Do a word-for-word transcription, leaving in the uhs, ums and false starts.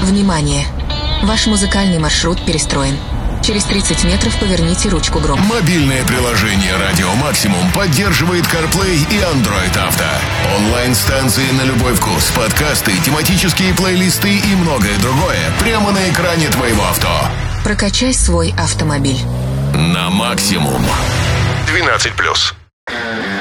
Внимание! Ваш музыкальный маршрут перестроен. Через тридцать метров поверните ручку грома. Мобильное приложение «Радио Максимум» поддерживает CarPlay и Android Auto. Онлайн-станции на любой вкус, подкасты, тематические плейлисты и многое другое прямо на экране твоего авто. Прокачай свой автомобиль. На максимум. двенадцать плюс.